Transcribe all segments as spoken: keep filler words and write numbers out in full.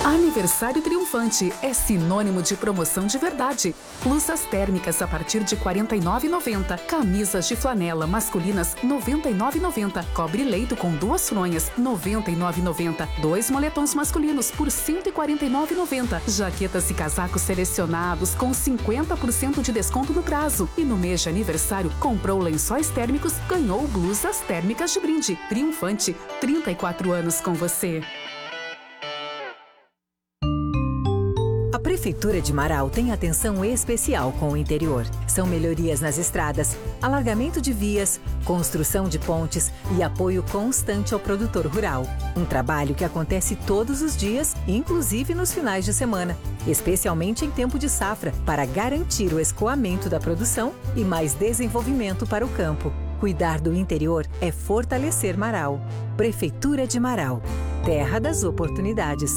Aniversário triunfante é sinônimo de promoção de verdade. Blusas térmicas a partir de quarenta e nove reais e noventa centavos. Camisas de flanela masculinas noventa e nove reais e noventa centavos. Cobre leito com duas fronhas noventa e nove reais e noventa centavos. Dois moletons masculinos por cento e quarenta e nove reais e noventa centavos. Jaquetas e casacos selecionados com cinquenta por cento de desconto no prazo. E no mês de aniversário, comprou lençóis térmicos, ganhou blusas térmicas de brinde. Triunfante, trinta e quatro anos com você. A Prefeitura de Marau tem atenção especial com o interior. São melhorias nas estradas, alargamento de vias, construção de pontes e apoio constante ao produtor rural. Um trabalho que acontece todos os dias, inclusive nos finais de semana, especialmente em tempo de safra, para garantir o escoamento da produção e mais desenvolvimento para o campo. Cuidar do interior é fortalecer Marau. Prefeitura de Marau. Terra das oportunidades.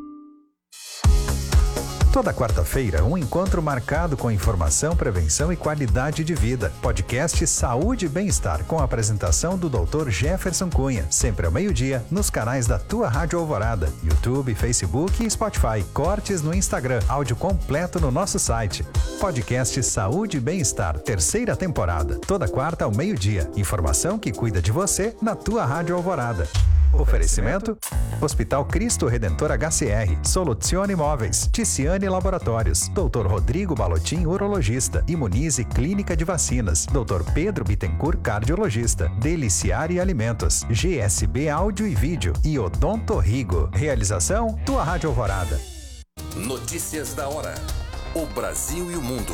Toda quarta-feira, um encontro marcado com informação, prevenção e qualidade de vida. Podcast Saúde e Bem-Estar, com a apresentação do doutor Jefferson Cunha. Sempre ao meio-dia, nos canais da Tua Rádio Alvorada, YouTube, Facebook e Spotify. Cortes no Instagram, áudio completo no nosso site. Podcast Saúde e Bem-Estar, terceira temporada. Toda quarta ao meio-dia. Informação que cuida de você na Tua Rádio Alvorada. Oferecimento: Hospital Cristo Redentor H C R, Soluzione Imóveis, Ticiane Laboratórios, doutor Rodrigo Balotin, urologista, Imunize Clínica de Vacinas, doutor Pedro Bittencourt, cardiologista, Deliciare Alimentos, G S B Áudio e Vídeo e Odonto Rigo. Realização: Tua Rádio Alvorada. Notícias da hora. O Brasil e o mundo.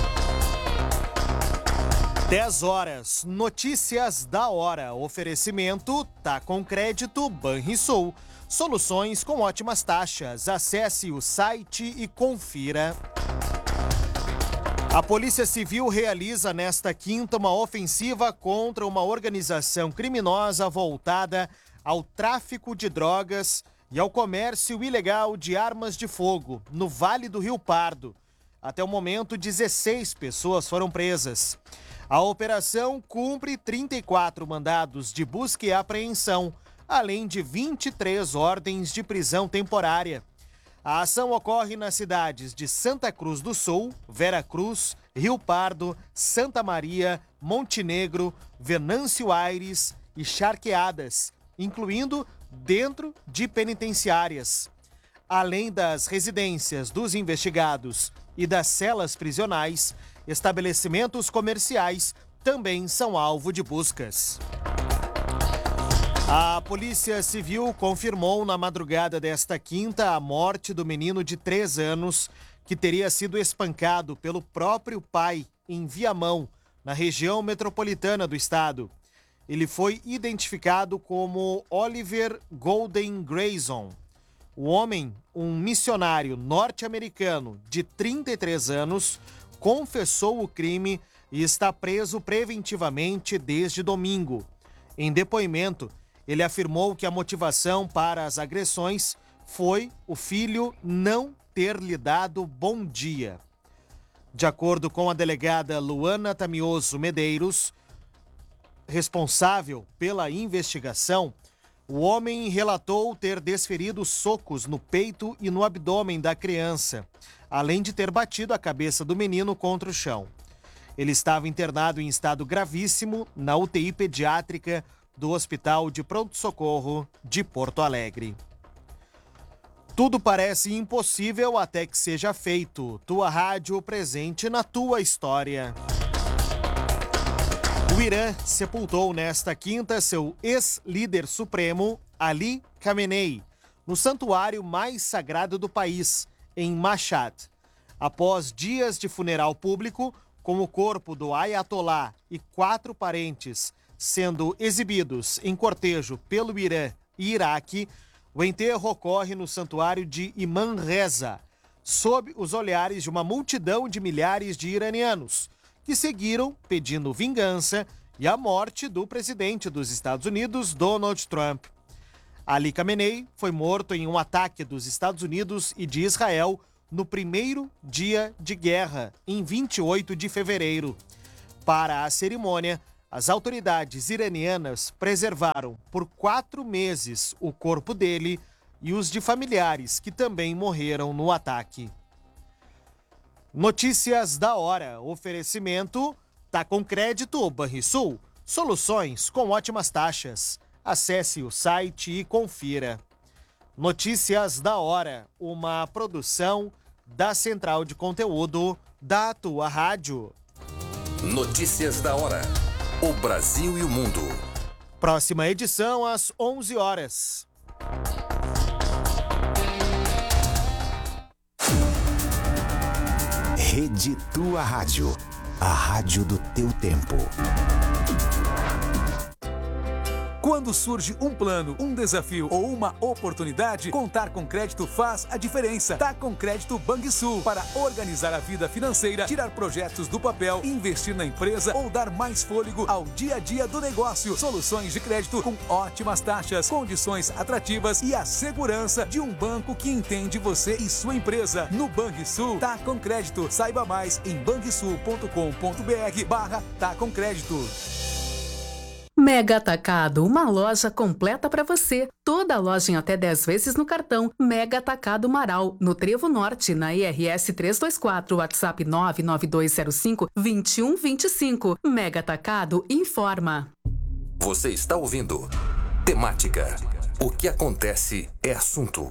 dez horas, notícias da hora. Oferecimento Tá com Crédito Banrisul. Soluções com ótimas taxas. Acesse o site e confira. A Polícia Civil realiza nesta quinta uma ofensiva contra uma organização criminosa voltada ao tráfico de drogas e ao comércio ilegal de armas de fogo no Vale do Rio Pardo. Até o momento, dezesseis pessoas foram presas. A operação cumpre trinta e quatro mandados de busca e apreensão, além de vinte e três ordens de prisão temporária. A ação ocorre nas cidades de Santa Cruz do Sul, Vera Cruz, Rio Pardo, Santa Maria, Montenegro, Venâncio Aires e Charqueadas, incluindo dentro de penitenciárias. Além das residências dos investigados e das celas prisionais, estabelecimentos comerciais também são alvo de buscas. A Polícia Civil confirmou na madrugada desta quinta a morte do menino de três anos que teria sido espancado pelo próprio pai em Viamão, na região metropolitana do estado. Ele foi identificado como Oliver Golden Grayson. O homem, um missionário norte-americano de trinta e três anos, confessou o crime e está preso preventivamente desde domingo. Em depoimento, ele afirmou que a motivação para as agressões foi o filho não ter lhe dado bom dia. De acordo com a delegada Luana Tamioso Medeiros, responsável pela investigação, o homem relatou ter desferido socos no peito e no abdômen da criança, além de ter batido a cabeça do menino contra o chão. Ele estava internado em estado gravíssimo na U T I pediátrica do Hospital de Pronto-Socorro de Porto Alegre. Tudo parece impossível até que seja feito. Tua rádio presente na tua história. O Irã sepultou nesta quinta seu ex-líder supremo, Ali Khamenei, no santuário mais sagrado do país, em Mashhad. Após dias de funeral público, com o corpo do Ayatollah e quatro parentes sendo exibidos em cortejo pelo Irã e Iraque, o enterro ocorre no santuário de Imam Reza, sob os olhares de uma multidão de milhares de iranianos, que seguiram pedindo vingança e a morte do presidente dos Estados Unidos, Donald Trump. Ali Khamenei foi morto em um ataque dos Estados Unidos e de Israel no primeiro dia de guerra, em vinte e oito de fevereiro. Para a cerimônia, as autoridades iranianas preservaram por quatro meses o corpo dele e os de familiares que também morreram no ataque. Notícias da hora. Oferecimento Tá com Crédito Banrisul. Soluções com ótimas taxas. Acesse o site e confira. Notícias da hora. Uma produção da Central de Conteúdo da Tua Rádio. Notícias da hora. O Brasil e o mundo. Próxima edição às onze horas. Rede Tua Rádio. A rádio do teu tempo. Quando surge um plano, um desafio ou uma oportunidade, contar com crédito faz a diferença. Tá com Crédito Banrisul para organizar a vida financeira, tirar projetos do papel, investir na empresa ou dar mais fôlego ao dia a dia do negócio. Soluções de crédito com ótimas taxas, condições atrativas e a segurança de um banco que entende você e sua empresa. No Banrisul, Tá com Crédito. Saiba mais em banrisul ponto com ponto br barra Tá com Crédito. Mega Atacado, uma loja completa para você. Toda loja em até dez vezes no cartão. Mega Atacado Marau, no Trevo Norte, na I R S trezentos e vinte e quatro, WhatsApp nove nove dois zero cinco, dois um dois cinco. Mega Atacado informa. Você está ouvindo Temática. O que acontece é assunto.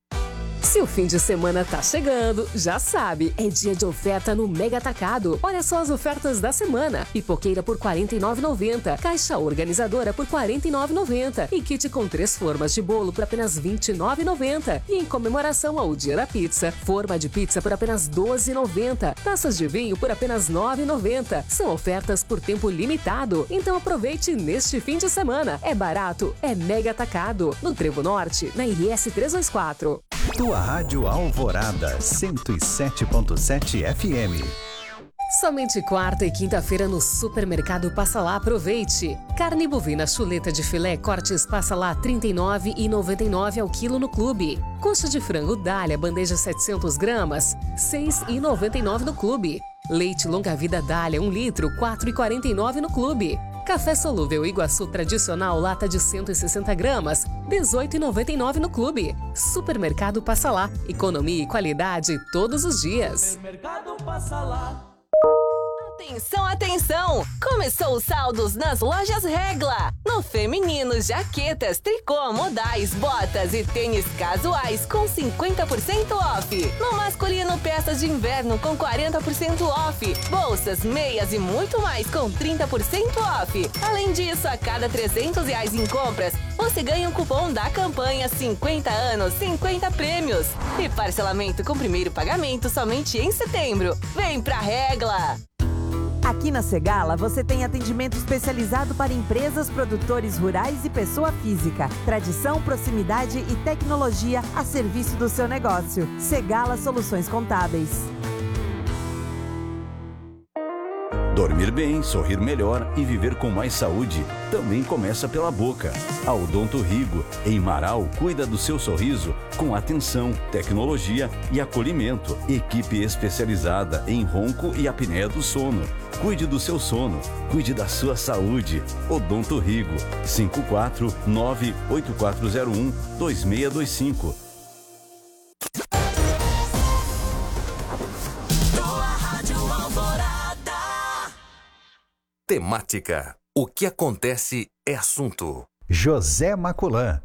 Se o fim de semana tá chegando, já sabe, é dia de oferta no Mega Atacado. Olha só as ofertas da semana. Pipoqueira por quarenta e nove reais e noventa centavos, caixa organizadora por quarenta e nove reais e noventa centavos e kit com três formas de bolo por apenas vinte e nove reais e noventa centavos. E em comemoração ao Dia da Pizza, forma de pizza por apenas doze reais e noventa centavos, taças de vinho por apenas nove reais e noventa centavos. São ofertas por tempo limitado, então aproveite neste fim de semana. É barato, é Mega Atacado, no Trevo Norte, na I R S trezentos e vinte e quatro. Tua Rádio Alvorada, cento e sete ponto sete F M. Somente quarta e quinta-feira no Supermercado Passa Lá, aproveite. Carne bovina chuleta de filé cortes Passa Lá trinta e nove reais e noventa e nove centavos ao quilo no clube. Coxa de frango Dália, bandeja setecentas gramas, seis reais e noventa e nove centavos no clube. Leite longa vida Dália, um litro, quatro reais e quarenta e nove centavos no clube. Café solúvel Iguaçu tradicional, lata de cento e sessenta gramas, dezoito reais e noventa e nove centavos no clube. Supermercado Passa Lá, economia e qualidade todos os dias. Supermercado Passa Lá. Atenção, atenção! Começou os saldos nas lojas Regla. No feminino, jaquetas, tricô, modais, botas e tênis casuais com cinquenta por cento off. No masculino, peças de inverno com quarenta por cento off. Bolsas, meias e muito mais com trinta por cento off. Além disso, a cada trezentos reais em compras, você ganha um cupom da campanha cinquenta anos, cinquenta prêmios. E parcelamento com primeiro pagamento somente em setembro. Vem pra Regla! Aqui na Segala você tem atendimento especializado para empresas, produtores rurais e pessoa física. Tradição, proximidade e tecnologia a serviço do seu negócio. Segala Soluções Contábeis. Dormir bem, sorrir melhor e viver com mais saúde também começa pela boca. A Odonto Rigo, em Marau, cuida do seu sorriso com atenção, tecnologia e acolhimento. Equipe especializada em ronco e apneia do sono. Cuide do seu sono, cuide da sua saúde. Odonto Rigo, cinco quatro nove oito quatro zero um dois seis dois cinco. Temática. O que acontece é assunto. José Maculan,